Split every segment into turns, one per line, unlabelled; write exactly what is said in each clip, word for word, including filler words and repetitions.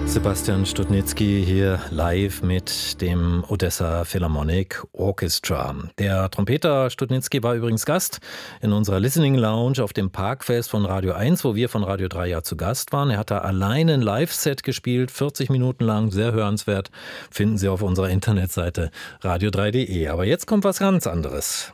Sebastian Studnitzky hier live mit dem Odessa Philharmonic Orchestra. Der Trompeter Studnitzky war übrigens Gast in unserer Listening Lounge auf dem Parkfest von Radio eins, wo wir von Radio drei ja zu Gast waren. Er hat da alleine ein Live-Set gespielt, vierzig Minuten lang, sehr hörenswert. Finden Sie auf unserer Internetseite radio drei punkt de. Aber jetzt kommt was ganz anderes.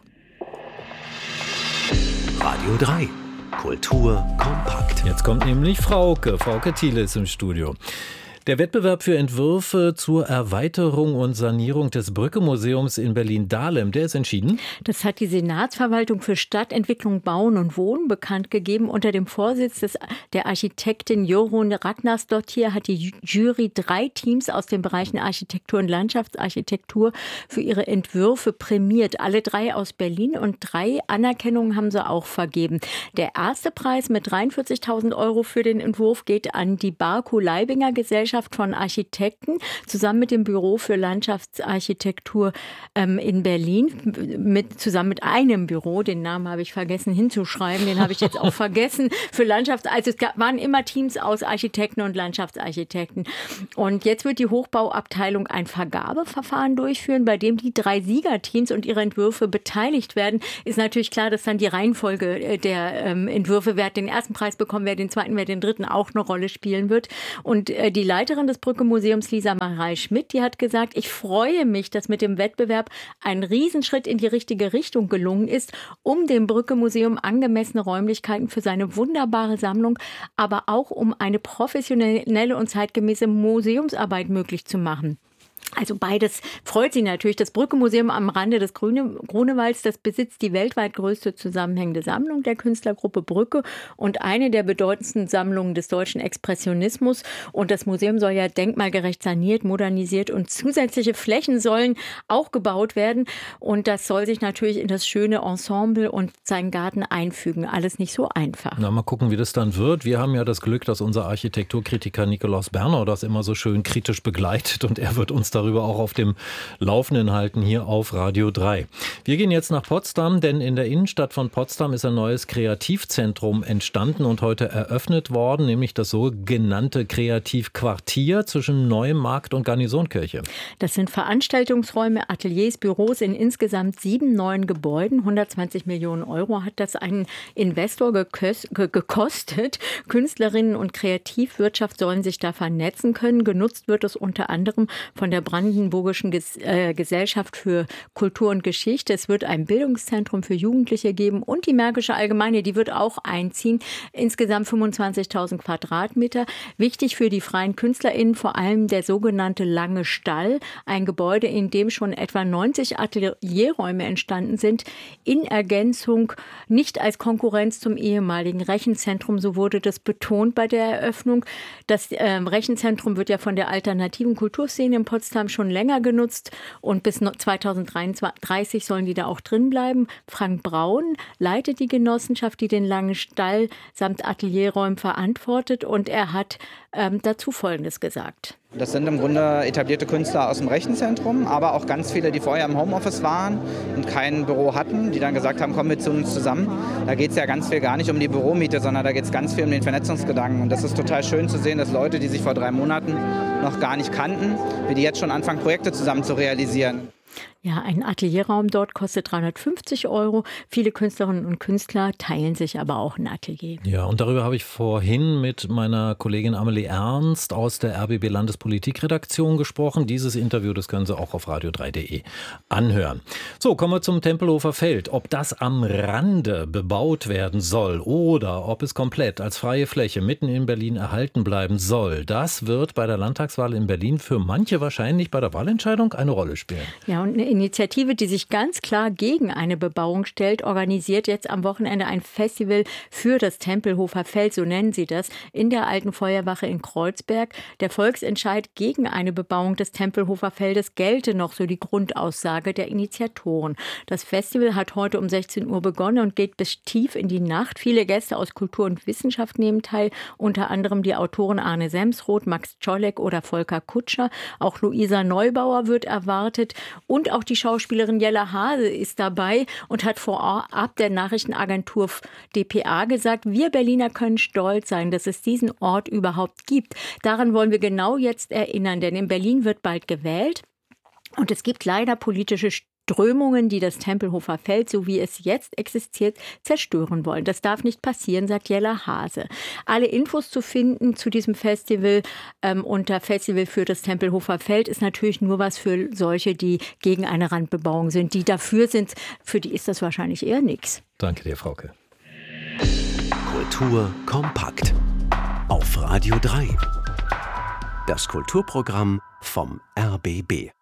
Radio drei. Kultur kompakt.
Jetzt kommt nämlich Frauke. Frauke Thiele ist im Studio. Der Wettbewerb für Entwürfe zur Erweiterung und Sanierung des Brücke-Museums in Berlin-Dahlem, der ist entschieden?
Das hat die Senatsverwaltung für Stadtentwicklung, Bauen und Wohnen bekannt gegeben. Unter dem Vorsitz des, der Architektin Jorunn Ragnarsdottir hat die Jury drei Teams aus den Bereichen Architektur und Landschaftsarchitektur für ihre Entwürfe prämiert. Alle drei aus Berlin, und drei Anerkennungen haben sie auch vergeben. Der erste Preis mit dreiundvierzigtausend Euro für den Entwurf geht an die Barkow-Leibinger Gesellschaft von Architekten zusammen mit dem Büro für Landschaftsarchitektur ähm, in Berlin, mit, zusammen mit einem Büro, den Namen habe ich vergessen hinzuschreiben, den habe ich jetzt auch vergessen, für Landschafts-, also es gab, waren immer Teams aus Architekten und Landschaftsarchitekten. Und jetzt wird die Hochbauabteilung ein Vergabeverfahren durchführen, bei dem die drei Siegerteams und ihre Entwürfe beteiligt werden. Ist natürlich klar, dass dann die Reihenfolge der ähm, Entwürfe, wer hat den ersten Preis bekommen, wer den zweiten, wer den dritten, auch eine Rolle spielen wird. Und äh, die Leiterin des Brücke-Museums, Lisa Marei-Schmidt, die hat gesagt, ich freue mich, dass mit dem Wettbewerb ein Riesenschritt in die richtige Richtung gelungen ist, um dem Brücke-Museum angemessene Räumlichkeiten für seine wunderbare Sammlung, aber auch um eine professionelle und zeitgemäße Museumsarbeit möglich zu machen. Also beides freut sie natürlich. Das Brücke-Museum am Rande des Grüne, Grunewalds, das besitzt die weltweit größte zusammenhängende Sammlung der Künstlergruppe Brücke und eine der bedeutendsten Sammlungen des deutschen Expressionismus. Und das Museum soll ja denkmalgerecht saniert, modernisiert, und zusätzliche Flächen sollen auch gebaut werden. Und das soll sich natürlich in das schöne Ensemble und seinen Garten einfügen. Alles nicht so einfach.
Na, mal gucken, wie das dann wird. Wir haben ja das Glück, dass unser Architekturkritiker Nikolaus Berner das immer so schön kritisch begleitet, und er wird uns darüber auch auf dem Laufenden halten hier auf Radio drei. Wir gehen jetzt nach Potsdam, denn in der Innenstadt von Potsdam ist ein neues Kreativzentrum entstanden und heute eröffnet worden, nämlich das sogenannte Kreativquartier zwischen Neuem Markt und Garnisonkirche.
Das sind Veranstaltungsräume, Ateliers, Büros in insgesamt sieben neuen Gebäuden. hundertzwanzig Millionen Euro hat das einen Investor gekos- ge- gekostet. Künstlerinnen und Kreativwirtschaft sollen sich da vernetzen können. Genutzt wird es unter anderem von der Brandenburgischen Ges- äh, Gesellschaft für Kultur und Geschichte. Es wird ein Bildungszentrum für Jugendliche geben, und die Märkische Allgemeine, die wird auch einziehen. Insgesamt fünfundzwanzigtausend Quadratmeter. Wichtig für die freien KünstlerInnen vor allem der sogenannte Lange Stall, ein Gebäude, in dem schon etwa neunzig Atelierräume entstanden sind, in Ergänzung, nicht als Konkurrenz zum ehemaligen Rechenzentrum, so wurde das betont bei der Eröffnung. Das äh, Rechenzentrum wird ja von der alternativen Kulturszene in Potsdam schon länger genutzt, und bis zweitausenddreiunddreißig sollen die da auch drin bleiben. Frank Braun leitet die Genossenschaft, die den Langen Stall samt Atelierräumen verantwortet, und er hat ähm, dazu Folgendes gesagt.
Das sind im Grunde etablierte Künstler aus dem Rechenzentrum, aber auch ganz viele, die vorher im Homeoffice waren und kein Büro hatten, die dann gesagt haben, kommen wir zu uns zusammen. Da geht es ja ganz viel gar nicht um die Büromiete, sondern da geht es ganz viel um den Vernetzungsgedanken. Und das ist total schön zu sehen, dass Leute, die sich vor drei Monaten noch gar nicht kannten, wie die jetzt schon anfangen, Projekte zusammen zu realisieren.
Ja, ein Atelierraum dort kostet dreihundertfünfzig Euro. Viele Künstlerinnen und Künstler teilen sich aber auch ein Atelier.
Ja, und darüber habe ich vorhin mit meiner Kollegin Amelie Ernst aus der R B B Landespolitikredaktion gesprochen. Dieses Interview, das können Sie auch auf radio drei punkt de anhören. So, kommen wir zum Tempelhofer Feld. Ob das am Rande bebaut werden soll oder ob es komplett als freie Fläche mitten in Berlin erhalten bleiben soll, das wird bei der Landtagswahl in Berlin für manche wahrscheinlich bei der Wahlentscheidung eine Rolle spielen.
Ja, und eine Initiative, die sich ganz klar gegen eine Bebauung stellt, organisiert jetzt am Wochenende ein Festival für das Tempelhofer Feld, so nennen sie das, in der Alten Feuerwache in Kreuzberg. Der Volksentscheid gegen eine Bebauung des Tempelhofer Feldes gelte noch, so die Grundaussage der Initiatoren. Das Festival hat heute um sechzehn Uhr begonnen und geht bis tief in die Nacht. Viele Gäste aus Kultur und Wissenschaft nehmen teil, unter anderem die Autoren Arne Semsroth, Max Czolek oder Volker Kutscher. Auch Luisa Neubauer wird erwartet, und auch die Schauspielerin Jella Hase ist dabei und hat vorab der Nachrichtenagentur D P A gesagt, wir Berliner können stolz sein, dass es diesen Ort überhaupt gibt. Daran wollen wir genau jetzt erinnern, denn in Berlin wird bald gewählt und es gibt leider politische Strömungen, die das Tempelhofer Feld, so wie es jetzt existiert, zerstören wollen. Das darf nicht passieren, sagt Jella Hase. Alle Infos zu finden zu diesem Festival ähm, unter Festival für das Tempelhofer Feld ist natürlich nur was für solche, die gegen eine Randbebauung sind. Die dafür sind, für die ist das wahrscheinlich eher nichts.
Danke dir, Frauke.
Kultur kompakt auf Radio drei. Das Kulturprogramm vom R B B.